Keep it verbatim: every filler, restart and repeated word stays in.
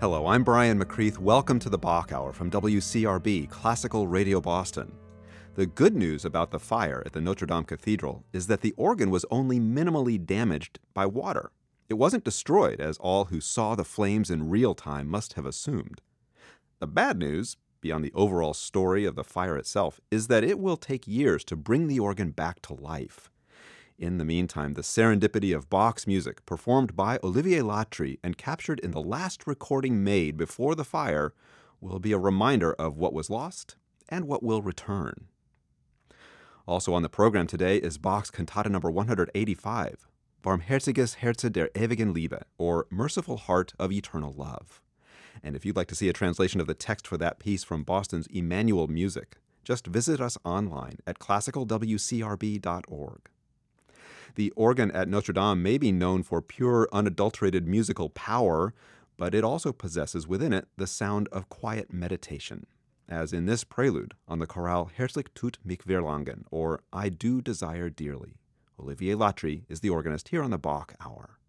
Hello, I'm Brian McCreath. Welcome to the Bach Hour from W C R B, Classical Radio Boston. The good news about the fire at the Notre Dame Cathedral is that the organ was only minimally damaged by water. It wasn't destroyed, as all who saw the flames in real time must have assumed. The bad news, beyond the overall story of the fire itself, is that it will take years to bring the organ back to life. In the meantime, the serendipity of Bach's music, performed by Olivier Latry and captured in the last recording made before the fire, will be a reminder of what was lost and what will return. Also on the program today is Bach's Cantata number one hundred eighty-five, Barmherziges Herze der ewigen Liebe, or Merciful Heart of Eternal Love. And if you'd like to see a translation of the text for that piece from Boston's Emmanuel Music, just visit us online at classical w c r b dot org. The organ at Notre Dame may be known for pure, unadulterated musical power, but it also possesses within it the sound of quiet meditation, as in this prelude on the chorale Herzlich tut mich verlangen, or I do desire dearly. Olivier Latry is the organist here on the Bach Hour.